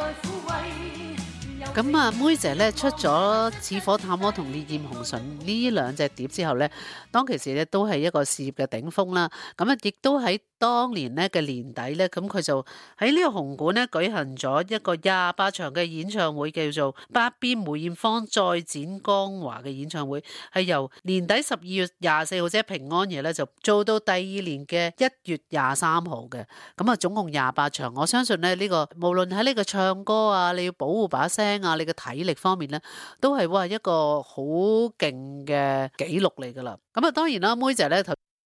咁啊，妹姐咧出咗《似火探魔》同《烈焰紅唇》呢兩隻碟之後咧，當其時咧都係一個事業嘅頂峰啦。咁啊，亦都喺當年咧嘅年底咧，咁佢就喺呢個紅館咧舉行咗一個28場嘅演唱會，叫做《百變梅艷芳再展光華》嘅演唱會，係由年底12月24號即係平安夜咧就做到第二年嘅1月23號嘅。咁啊，總共28場。我相信咧呢個無論喺呢個唱歌啊，你要保護把聲啊，你嘅體力方面咧，都係哇一個好勁嘅紀錄嚟噶啦。咁啊，當然啦，妹姐咧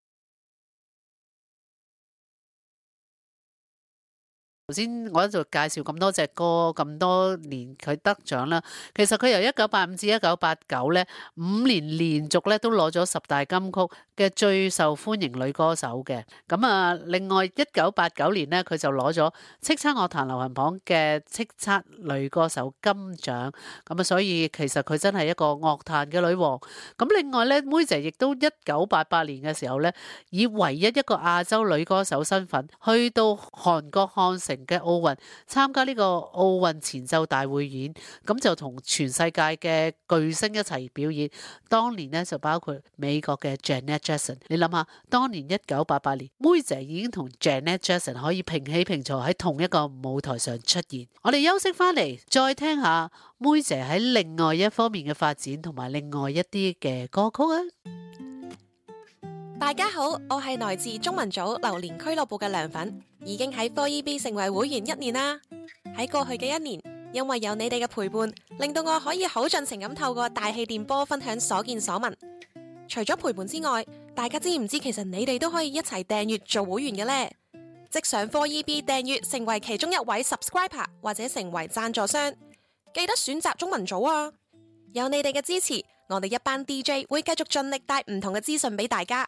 頭先我喺度介紹咁多隻歌，咁多年佢得獎啦。其實佢由1985至1989咧5年連續咧都攞咗10大金曲嘅最受歡迎女歌手嘅。咁啊，另外1989年咧佢就攞咗叱咤樂壇流行榜嘅叱咤女歌手金獎。咁啊，所以其實佢真係一個樂壇嘅女王。咁另外咧，妹姐亦都1988年嘅時候咧，以唯一一個亞洲女歌手身份去到韓國漢城嘅奧運參加呢個奧運前奏大會演，咁就同全世界嘅巨星一齊表演。當年呢，就包括美國嘅 Janet Jackson。你諗下，當年1988年，妹姐已經同 Janet Jackson 可以平起平坐喺同一個舞台上出現。我哋休息翻嚟，再聽下妹姐喺另外一方面嘅發展，同埋另外一啲嘅歌曲啊！ 大家好，我係來自中文組榴蓮俱樂部嘅涼粉，已經喺 4EB 成為會員1年啦。喺過去嘅1年，因為有你哋嘅陪伴，令到我可以好盡情咁透過大氣電波分享所見所聞。除咗陪伴之外，大家知唔知其實你哋都可以一齊訂閱做會員嘅呢？即上 4EB 訂閱成為其中一位 subscriber 或者成為贊助商，記得選擇中文組啊！有你哋嘅支持，我哋一班 DJ 會繼續盡力帶唔同嘅資訊俾大家。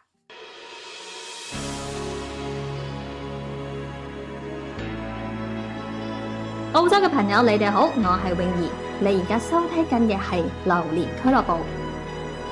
澳洲嘅朋友，你哋好，我係泳兒，你而家收聽緊嘅係榴蓮俱樂部。